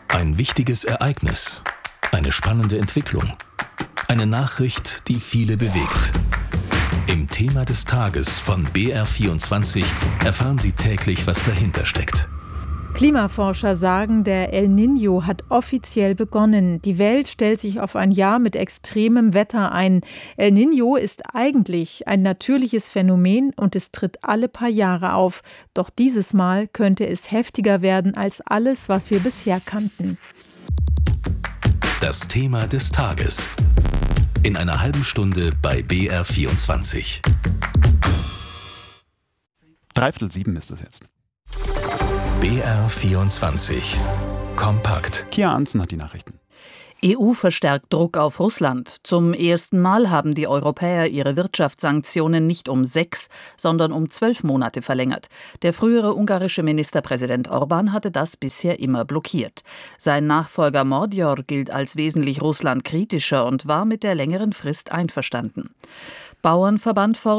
Ein wichtiges Ereignis, eine spannende Entwicklung, eine Nachricht, die viele bewegt. Im Thema des Tages von BR24 erfahren Sie täglich, was dahinter steckt. Klimaforscher sagen, der El Niño hat offiziell begonnen. Die Welt stellt sich auf ein Jahr mit extremem Wetter ein. El Niño ist eigentlich ein natürliches Phänomen und es tritt alle paar Jahre auf. Doch dieses Mal könnte es heftiger werden als alles, was wir bisher kannten. Das Thema des Tages. In einer halben Stunde bei BR24. 6:45 ist es jetzt. BR24. Kompakt. Kia Anzen hat die Nachrichten. EU verstärkt Druck auf Russland. Zum ersten Mal haben die Europäer ihre Wirtschaftssanktionen nicht um 6, sondern um 12 Monate verlängert. Der frühere ungarische Ministerpräsident Orbán hatte das bisher immer blockiert. Sein Nachfolger Magyar gilt als wesentlich russlandkritischer und war mit der längeren Frist einverstanden. Bauernverband fordert